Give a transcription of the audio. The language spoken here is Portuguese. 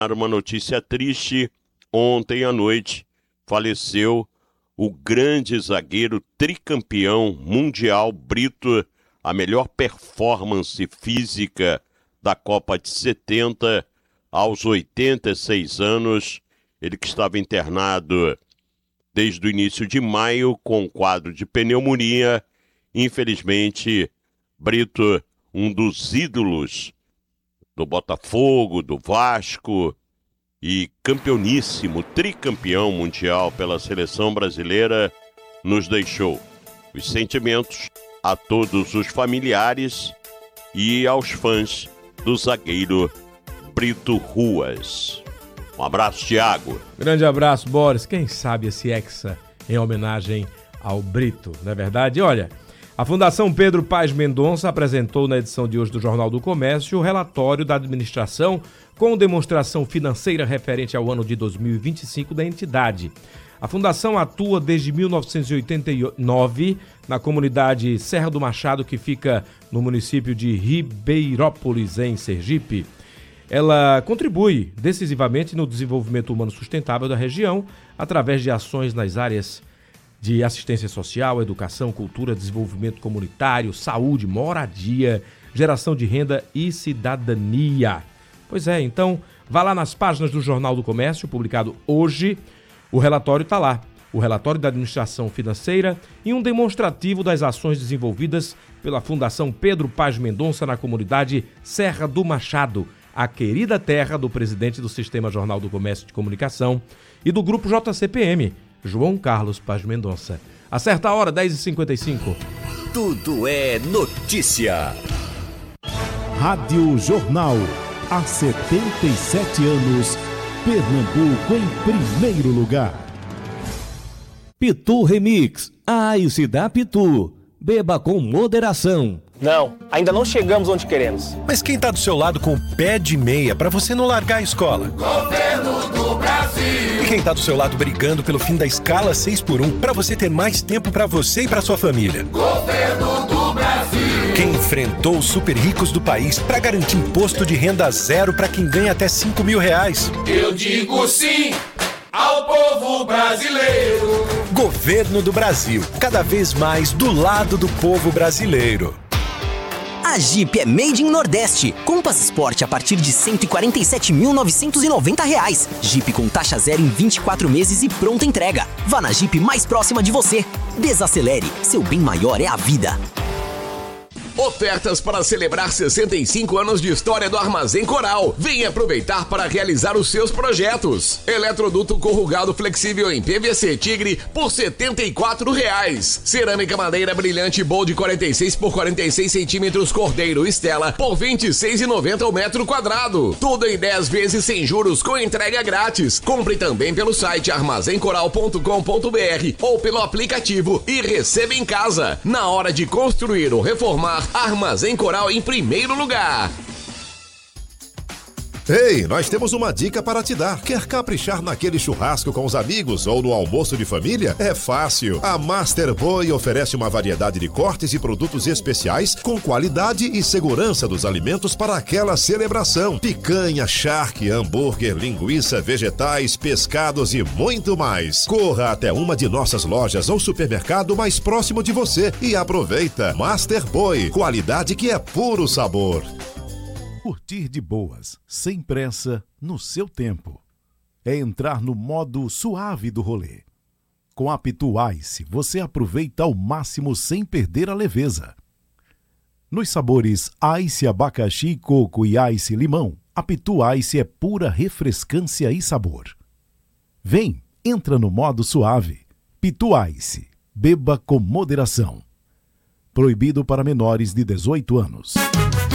Uma notícia triste: ontem à noite faleceu o grande zagueiro tricampeão mundial Brito, a melhor performance física da Copa de 70, aos 86 anos. Ele que estava internado desde o início de maio com um quadro de pneumonia. Infelizmente, Brito, um dos ídolos do Botafogo, do Vasco e campeoníssimo, tricampeão mundial pela seleção brasileira, nos deixou. Os sentimentos a todos os familiares e aos fãs do zagueiro Brito Ruas. Um abraço, Thiago. Grande abraço, Boris. Quem sabe esse hexa em homenagem ao Brito, não é verdade? Olha, a Fundação Pedro Paz Mendonça apresentou na edição de hoje do Jornal do Comércio o relatório da administração com demonstração financeira referente ao ano de 2025 da entidade. A Fundação atua desde 1989 na comunidade Serra do Machado, que fica no município de Ribeirópolis, em Sergipe. Ela contribui decisivamente no desenvolvimento humano sustentável da região através de ações nas áreas de assistência social, educação, cultura, desenvolvimento comunitário, saúde, moradia, geração de renda e cidadania. Pois é, então, vá lá nas páginas do Jornal do Comércio, publicado hoje. O relatório está lá, o relatório da administração financeira e um demonstrativo das ações desenvolvidas pela Fundação Pedro Paz Mendonça na comunidade Serra do Machado, a querida terra do presidente do Sistema Jornal do Comércio de Comunicação e do Grupo JCPM, João Carlos Paz Mendonça. Acerta a hora, 10h55. Tudo é notícia. Rádio Jornal, há 77 anos, Pernambuco em primeiro lugar. Pitu Remix, se dá Pitu. Beba com moderação. Não, ainda não chegamos onde queremos. Mas quem tá do seu lado com o pé de meia pra você não largar a escola? Governo do Brasil. E quem tá do seu lado brigando pelo fim da escala 6x1 pra você ter mais tempo pra você e pra sua família? Governo do Brasil. Quem enfrentou os super ricos do país pra garantir imposto de renda zero pra quem ganha até R$5.000? Eu digo sim ao povo brasileiro. Governo do Brasil, cada vez mais do lado do povo brasileiro. A Jeep é Made in Nordeste. Compass Sport a partir de R$ 147.990. Jeep com taxa zero em 24 meses e pronta entrega. Vá na Jeep mais próxima de você. Desacelere, seu bem maior é a vida. Ofertas para celebrar 65 anos de história do Armazém Coral. Venha aproveitar para realizar os seus projetos. Eletroduto corrugado flexível em PVC Tigre por R$ 74,00. Cerâmica madeira brilhante Bold 46 por 46 centímetros Cordeiro Estela por R$ 26,90 ao metro quadrado. Tudo em 10 vezes sem juros com entrega grátis. Compre também pelo site armazencoral.com.br ou pelo aplicativo e receba em casa. Na hora de construir ou reformar, Armazém Coral em primeiro lugar. Ei, nós temos uma dica para te dar. Quer caprichar naquele churrasco com os amigos ou no almoço de família? É fácil. A Master Boy oferece uma variedade de cortes e produtos especiais com qualidade e segurança dos alimentos para aquela celebração. Picanha, charque, hambúrguer, linguiça, vegetais, pescados e muito mais. Corra até uma de nossas lojas ou supermercado mais próximo de você e aproveita. Master Boy, qualidade que é puro sabor. Curtir de boas, sem pressa, no seu tempo. É entrar no modo suave do rolê. Com a Pitu Ice, você aproveita ao máximo sem perder a leveza. Nos sabores Ice abacaxi, coco e Ice limão, a Pitu Ice é pura refrescância e sabor. Vem, entra no modo suave. Pitu Ice, beba com moderação. Proibido para menores de 18 anos.